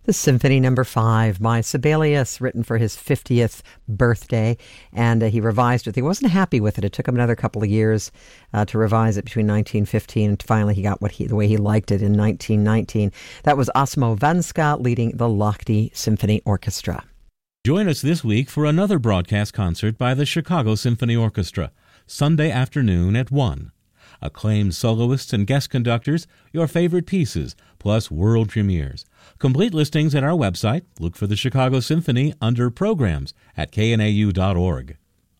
The Symphony Number 5 by Sibelius, written for his 50th birthday, and he revised it. He wasn't happy with it. It took him another couple of years to revise it between 1915, and finally he got the way he liked it in 1919. That was Osmo Vanska leading the Lahti Symphony Orchestra. Join us this week for another broadcast concert by the Chicago Symphony Orchestra, Sunday afternoon at 1. Acclaimed soloists and guest conductors, your favorite pieces, plus world premieres. Complete listings at our website. Look for the Chicago Symphony under Programs at knau.org.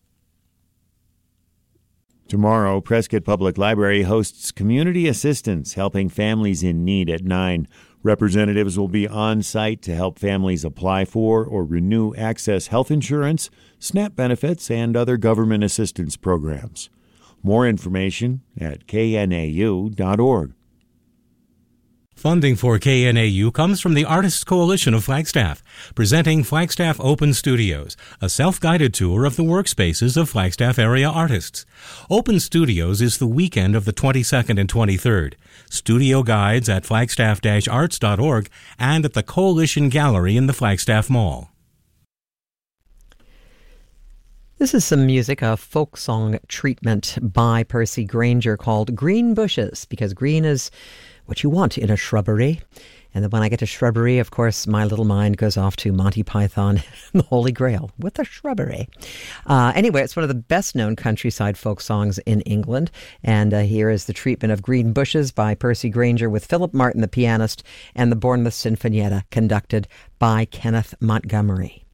Tomorrow, Prescott Public Library hosts Community Assistance, helping families in need at 9. Representatives will be on site to help families apply for or renew Access Health Insurance, SNAP benefits, and other government assistance programs. More information at knau.org. Funding for KNAU comes from the Artists Coalition of Flagstaff, presenting Flagstaff Open Studios, a self-guided tour of the workspaces of Flagstaff area artists. Open Studios is the weekend of the 22nd and 23rd. Studio guides at flagstaff-arts.org and at the Coalition Gallery in the Flagstaff Mall. This is some music, a folk song treatment by Percy Granger called Green Bushes, because green is what you want in a shrubbery. And then when I get to shrubbery, of course, my little mind goes off to Monty Python and the Holy Grail with a shrubbery. Anyway, it's one of the best-known countryside folk songs in England. And here is the treatment of Green Bushes by Percy Granger with Philip Martin, the pianist, and the Bournemouth Sinfonietta, conducted by Kenneth Montgomery.